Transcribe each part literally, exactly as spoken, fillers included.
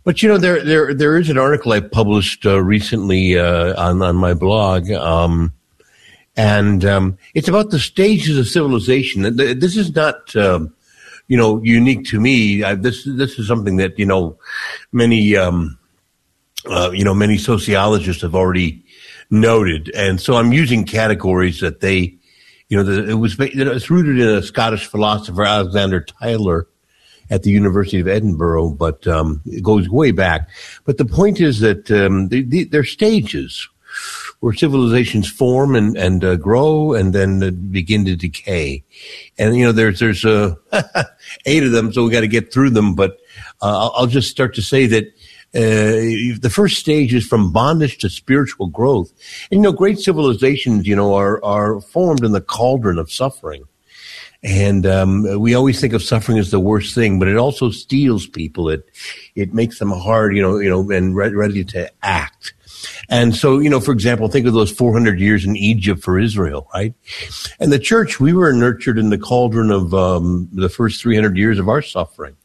But, you know, there there there is an article I published uh, recently uh, on, on my blog, um, and um, it's about the stages of civilization. This is not, um, you know, unique to me. I, this this is something that, you know, many, um, uh, you know, many sociologists have already noted. And so I'm using categories that they, you know, the, it was it's rooted in a Scottish philosopher, Alexander Tytler, at the University of Edinburgh, but um, it goes way back. But the point is that um, they, they, they're stages where civilizations form and, and uh, grow and then uh, begin to decay. And, you know, there's there's uh, eight of them, so we got to get through them. But uh, I'll, I'll just start to say that uh, the first stage is from bondage to spiritual growth. And, you know, great civilizations, you know, are, are formed in the cauldron of suffering. And um, we always think of suffering as the worst thing, but it also steels people. It it makes them hard, you know, you know, and re- ready to act. And so, you know, for example, think of those four hundred years in Egypt for Israel, right? And the church, we were nurtured in the cauldron of um, the first three hundred years of our suffering,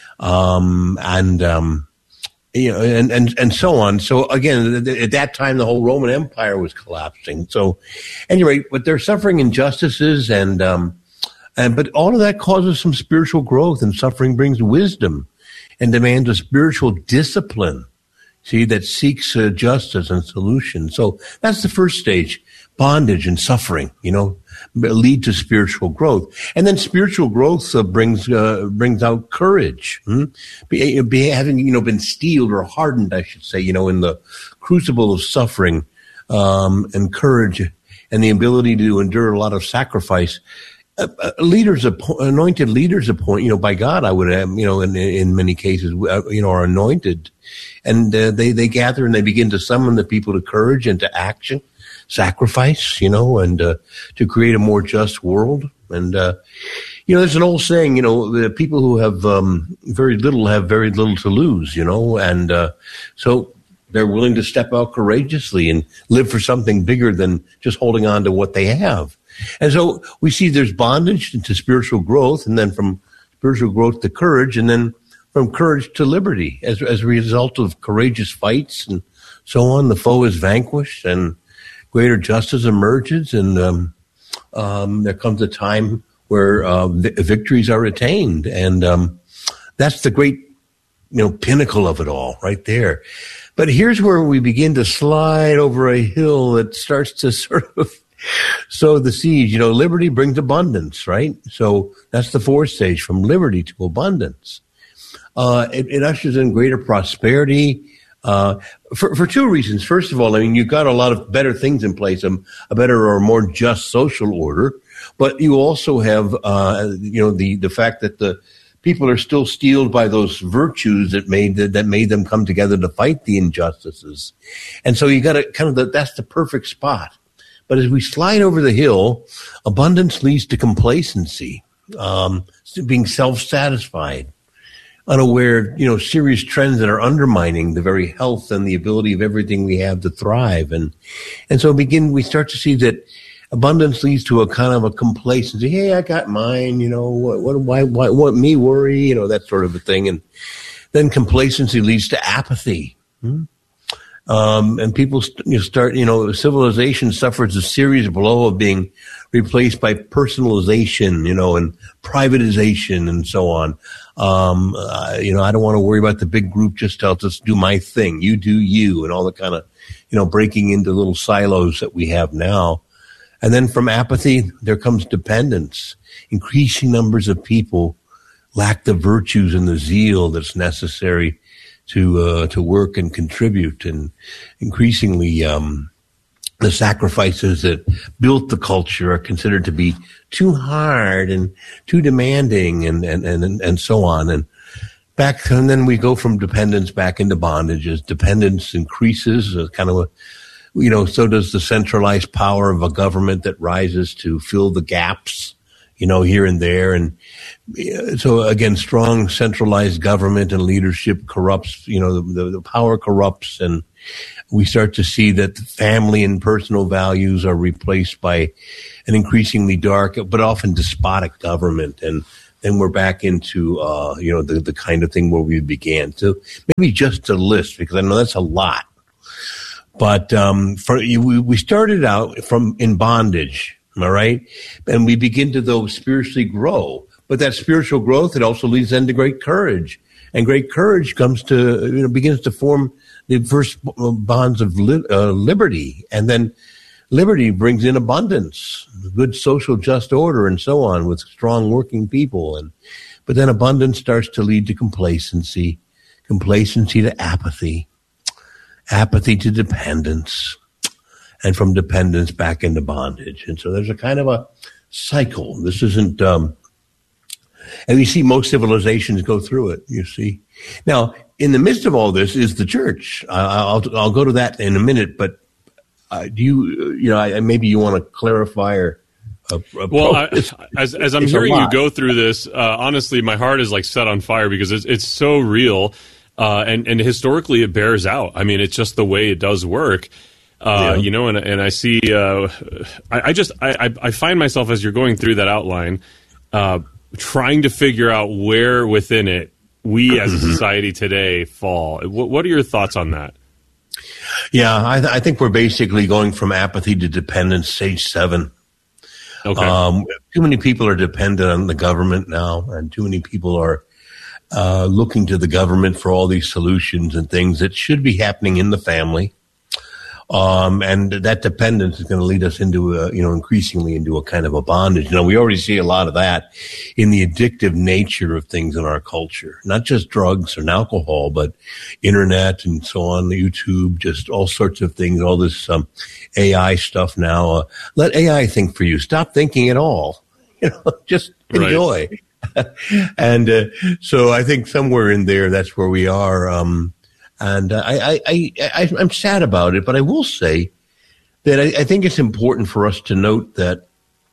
um, and um, you know, and and and so on. So again, at that time, the whole Roman Empire was collapsing. So, anyway, but they're suffering injustices and. Um, And, but all of that causes some spiritual growth, and suffering brings wisdom and demands a spiritual discipline, see, that seeks uh, justice and solution. So that's the first stage. Bondage and suffering, you know, lead to spiritual growth. And then spiritual growth uh, brings uh, brings out courage. Hmm? Be, be, having, you know, been steeled or hardened, I should say, you know, in the crucible of suffering um, and courage and the ability to endure a lot of sacrifice. Uh, uh, leaders, appo- anointed leaders appoint, you know, by God, I would have, you know, in, in many cases, uh, you know, are anointed. And uh, they, they gather and they begin to summon the people to courage and to action, sacrifice, you know, and uh, to create a more just world. And, uh, you know, there's an old saying, you know, the people who have um, very little have very little to lose, you know, and uh, so they're willing to step out courageously and live for something bigger than just holding on to what they have. And so we see there's bondage to spiritual growth, and then from spiritual growth to courage, and then from courage to liberty. As, as a result of courageous fights and so on, the foe is vanquished and greater justice emerges, and um, um, there comes a time where uh, vi- victories are attained. And um, that's the great, you know, pinnacle of it all right there. But here's where we begin to slide over a hill that starts to sort of sow the seeds. You know, liberty brings abundance, right? So that's the fourth stage, from liberty to abundance. Uh, it, it ushers in greater prosperity uh, for, for two reasons. First of all, I mean, you've got a lot of better things in place, um, a better or more just social order, but you also have, uh, you know, the, the fact that the people are still steeled by those virtues that made that made them come together to fight the injustices. And so you got to kind of, the, that's the perfect spot. But as we slide over the hill, abundance leads to complacency, um, being self-satisfied, unaware, you know, serious trends that are undermining the very health and the ability of everything we have to thrive. And, and so begin, we start to see that abundance leads to a kind of a complacency. Hey, I got mine, you know, what, what, why, why, what, me worry, you know, that sort of a thing. And then complacency leads to apathy. Hmm? Um, and people st- you know, start, you know, civilization suffers a serious blow of being replaced by personalization, you know, and privatization and so on. Um, uh, you know, I don't want to worry about the big group. Just I'll just do my thing. You do you, and all the kind of, you know, breaking into little silos that we have now. And then from apathy, there comes dependence. Increasing numbers of people lack the virtues and the zeal that's necessary to uh, to work and contribute, and increasingly um, the sacrifices that built the culture are considered to be too hard and too demanding, and and and, and so on. And back, and then we go from dependence back into bondage. As dependence increases, uh, kind of a, you know, so does the centralized power of a government that rises to fill the gaps, you know, here and there. And so again, strong centralized government and leadership corrupts, you know, the, the power corrupts, and we start to see that family and personal values are replaced by an increasingly dark, but often despotic government. And then we're back into, uh, you know, the, the kind of thing where we began. So maybe just a list, because I know that's a lot. But um, for we, we started out from in bondage, all right? And we begin to, though, spiritually grow. But that spiritual growth, it also leads then to great courage. And great courage comes to, you know, begins to form the first bonds of li- uh, liberty. And then liberty brings in abundance, good social just order, and so on, with strong working people. And but then abundance starts to lead to complacency, complacency to apathy, apathy to dependence, and from dependence back into bondage. And so there's a kind of a cycle. This isn't, um, and you see most civilizations go through it, you see. Now, in the midst of all this is the church. I'll, I'll go to that in a minute, but uh, do you, you know, I, maybe you want to clarify or Uh, well, I, as as I'm hearing you go through this, uh, honestly, my heart is like set on fire because it's it's so real, uh, and and historically it bears out. I mean, it's just the way it does work, uh, yeah. you know. And and I see, uh, I, I just I I find myself as you're going through that outline, uh, trying to figure out where within it we as a society today fall. What, what are your thoughts on that? Yeah, I, th- I think we're basically going from apathy to dependence, stage seven. Okay. Um, too many people are dependent on the government now, and too many people are uh, looking to the government for all these solutions and things that should be happening in the family. Um, and that dependence is going to lead us into a, you know, increasingly into a kind of a bondage. You know, we already see a lot of that in the addictive nature of things in our culture, not just drugs and alcohol, but internet and so on, YouTube, just all sorts of things, all this, um, A I stuff now. Uh, let A I think for you. Stop thinking at all. You know, just enjoy. Right. and, uh, so I think somewhere in there, that's where we are. Um, And uh, I, I, I, I'm sad about it, but I will say that I, I think it's important for us to note that,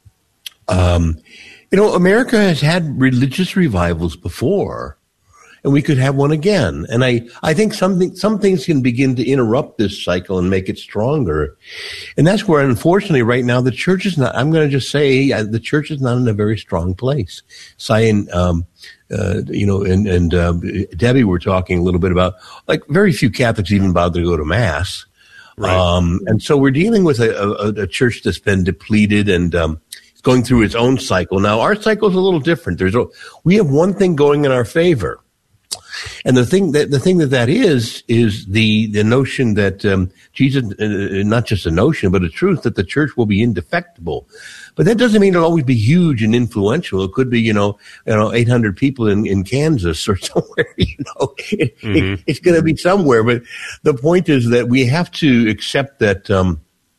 um, you know, America has had religious revivals before, and we could have one again. And I, I think something, some things can begin to interrupt this cycle and make it stronger. And that's where, unfortunately, right now, the church is not, I'm going to just say, uh, the church is not in a very strong place. Saying, um, Uh, you know, and, and uh, Debbie were talking a little bit about, like, very few Catholics even bother to go to Mass. Right. Um, and so we're dealing with a, a, a church that's been depleted and um, it's going through its own cycle. Now, our cycle is a little different. There's a, we have one thing going in our favor. And the thing that the thing that that is is the the notion that um, Jesus, uh, not just a notion, but a truth that the church will be indefectible. But that doesn't mean it'll always be huge and influential. It could be, you know, you know, eight hundred people in, in Kansas or somewhere. You know, it, mm-hmm. it, it's going to be somewhere. But the point is that we have to accept that um,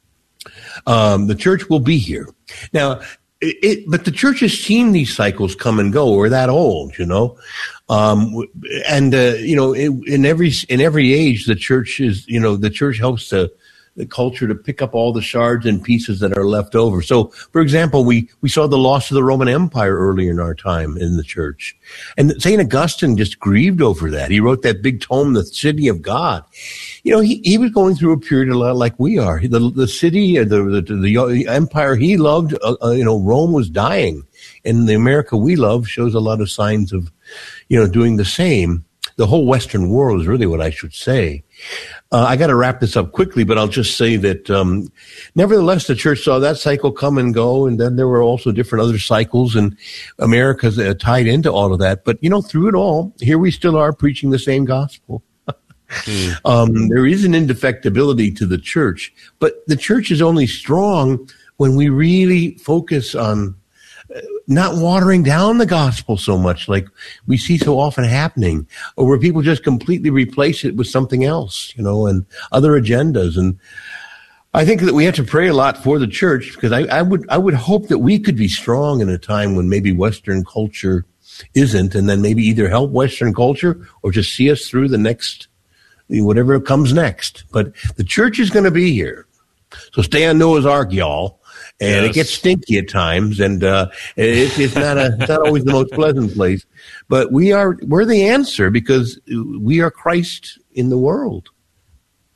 um, the church will be here now. It, it, but the church has seen these cycles come and go. We're that old, you know, um, and uh, you know, in, in every in every age, the church is, you know, the church helps to, the culture to pick up all the shards and pieces that are left over. So, for example, we we saw the loss of the Roman Empire early in our time in the church, and Saint Augustine just grieved over that. He wrote that big tome, The City of God. You know, he, he was going through a period a lot like we are. The the city, the the, the empire he loved, uh, uh, you know, Rome was dying, and the America we love shows a lot of signs of, you know, doing the same. The whole Western world is really what I should say. Uh, I got to wrap this up quickly, but I'll just say that, um, nevertheless, the church saw that cycle come and go, and then there were also different other cycles, and America's uh, tied into all of that. But, you know, through it all, here we still are preaching the same gospel. mm. um, there is an indefectibility to the church, but the church is only strong when we really focus on not watering down the gospel so much like we see so often happening, or where people just completely replace it with something else, you know, and other agendas. And I think that we have to pray a lot for the church, because I, I would I would hope that we could be strong in a time when maybe Western culture isn't, and then maybe either help Western culture or just see us through the next, whatever comes next. But the church is going to be here. So stay on Noah's Ark, y'all. And yes. It gets stinky at times, and uh, it, it's not a, it's not always the most pleasant place. But we are we're the answer, because we are Christ in the world.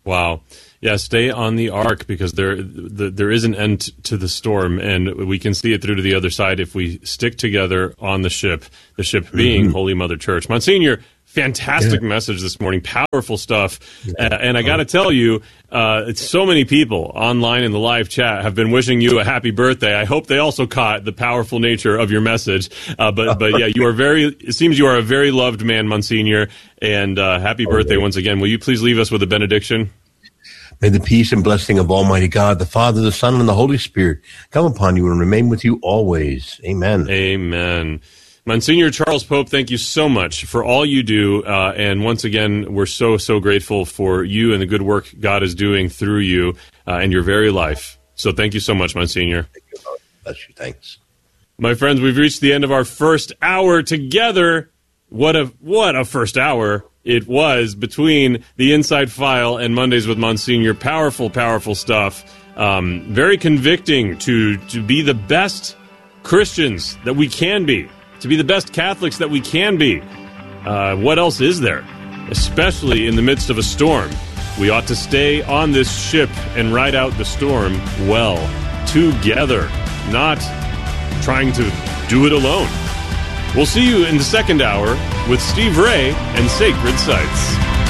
Wow. Yeah, stay on the ark because there the, there is an end to the storm, and we can see it through to the other side if we stick together on the ship, the ship being mm-hmm. Holy Mother Church. Monsignor, fantastic yeah. message this morning, powerful stuff. Yeah. Uh, and I got to tell you, uh, it's so many people online in the live chat have been wishing you a happy birthday. I hope they also caught the powerful nature of your message. Uh, but but yeah, you are very, it seems you are a very loved man, Monsignor, and uh, happy birthday once again. Will you please leave us with a benediction? May the peace and blessing of Almighty God, the Father, the Son, and the Holy Spirit come upon you and remain with you always. Amen. Amen. Monsignor Charles Pope, thank you so much for all you do. Uh, and once again, we're so, so grateful for you and the good work God is doing through you uh, and your very life. So thank you so much, Monsignor. Thank you, Lord. Bless you. Thanks. My friends, we've reached the end of our first hour together. What a, what a first hour it was between the Inside File and Mondays with Monsignor. Powerful, powerful stuff. Um, very convicting to, to be the best Christians that we can be. To be the best Catholics that we can be. Uh, what else is there? Especially in the midst of a storm. We ought to stay on this ship and ride out the storm well, together, not trying to do it alone. We'll see you in the second hour with Steve Ray and Sacred Sites.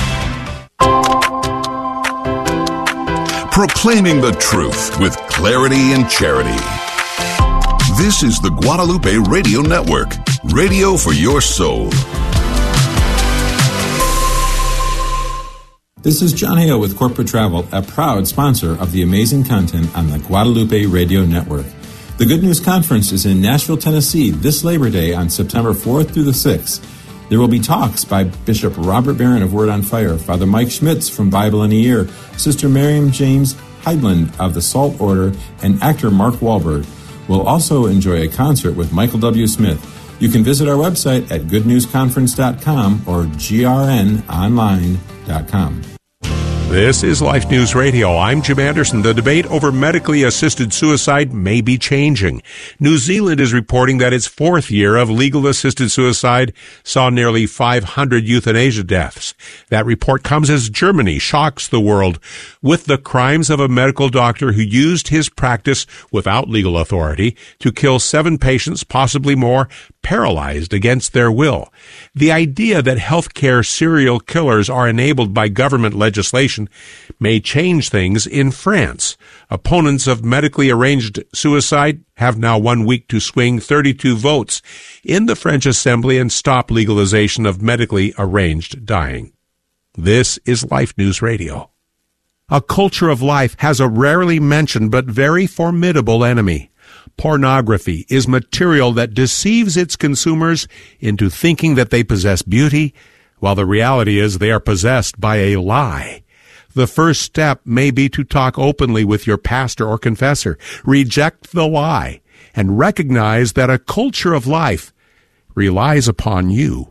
Proclaiming the truth with clarity and charity. This is the Guadalupe Radio Network, radio for your soul. This is John Hale with Corporate Travel, a proud sponsor of the amazing content on the Guadalupe Radio Network. The Good News Conference is in Nashville, Tennessee this Labor Day on September fourth through the sixth. There will be talks by Bishop Robert Barron of Word on Fire, Father Mike Schmitz from Bible in a Year, Sister Miriam James Heidland of the Salt Order, and actor Mark Wahlberg. We'll also enjoy a concert with Michael W. Smith. You can visit our website at good news conference dot com or g r n online dot com. This is Life News Radio. I'm Jim Anderson. The debate over medically assisted suicide may be changing. New Zealand is reporting that its fourth year of legal assisted suicide saw nearly five hundred euthanasia deaths. That report comes as Germany shocks the world with the crimes of a medical doctor who used his practice without legal authority to kill seven patients, possibly more, paralyzed against their will. The idea that healthcare serial killers are enabled by government legislation may change things in France. Opponents of medically arranged suicide have now one week to swing thirty-two votes in the French Assembly and stop legalization of medically arranged dying. This is Life News Radio. A culture of life has a rarely mentioned but very formidable enemy. Pornography is material that deceives its consumers into thinking that they possess beauty, while the reality is they are possessed by a lie. The first step may be to talk openly with your pastor or confessor, reject the lie, and recognize that a culture of life relies upon you.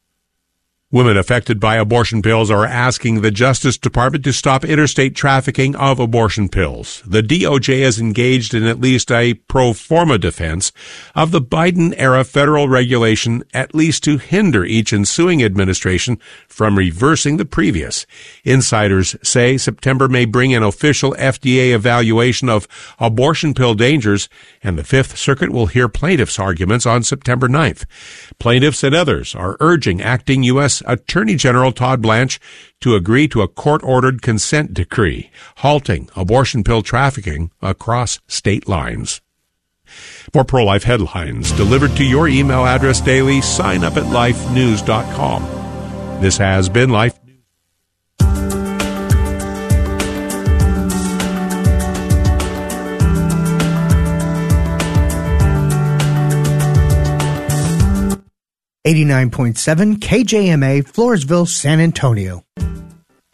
Women affected by abortion pills are asking the Justice Department to stop interstate trafficking of abortion pills. The D O J is engaged in at least a pro forma defense of the Biden-era federal regulation, at least to hinder each ensuing administration from reversing the previous. Insiders say September may bring an official F D A evaluation of abortion pill dangers, and the Fifth Circuit will hear plaintiffs' arguments on September ninth. Plaintiffs and others are urging acting U S Attorney General Todd Blanche to agree to a court-ordered consent decree halting abortion pill trafficking across state lines. More pro-life headlines delivered to your email address daily. Sign up at life news dot com. This has been Life News. eighty-nine point seven K J M A, Floresville, San Antonio.